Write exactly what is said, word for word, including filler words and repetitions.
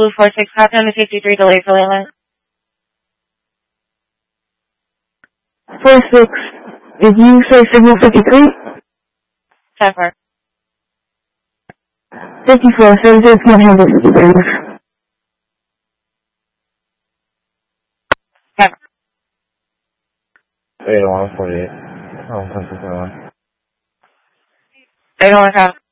Blue four six, Cotton fifty-three, delay for Leyland. four six, did you say signal fifty-three? ten four. fifty-four, services can't handle fifty-three. ten four. eight oh one forty-eight. Oh, one six one. eight oh one, Cotton.